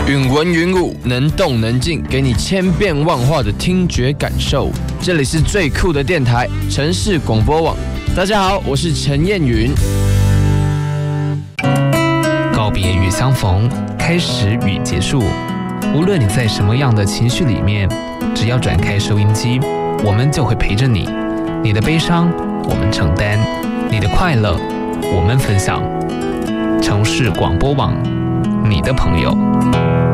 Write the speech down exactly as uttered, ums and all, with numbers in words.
允文允武，能动能静，给你千变万化的听觉感受。这里是最酷的电台——城市广播网。大家好，我是陈彦云。 告别与相逢，开始与结束。无论你在什么样的情绪里面，只要转开收音机，我们就会陪着你。你的悲伤，我们承担；你的快乐，我们分享。城市广播网，你的朋友。